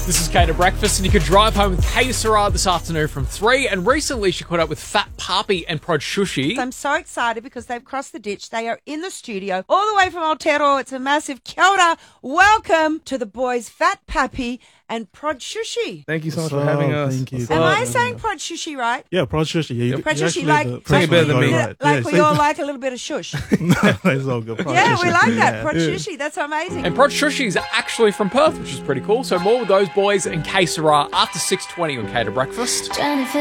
This is Kate at Breakfast, and you could drive home with Kate Sarah this afternoon from 3. And recently she caught up with Fat Papi and Prod Shushi. I'm so excited because they've crossed the ditch. They are in the studio all the way from Aotearoa. It's a massive kia ora. Welcome to the boys, Fat Papi and Prod Shushi. Thank you so much for having us. Thank you. Am I saying Prod Shushi right? Yeah, Prod Shushi. Yeah, Prod Shushi, like Say it better than me. Like we all like a little bit of shush. No, it's all good. Prod Yeah, Shushi. we like that. Prod Yeah. Shushi. That's amazing. And Prod Shushi is actually from Perth, which is pretty cool. So more with those boys and Kate Sarah after 6:20 on Kate at Breakfast.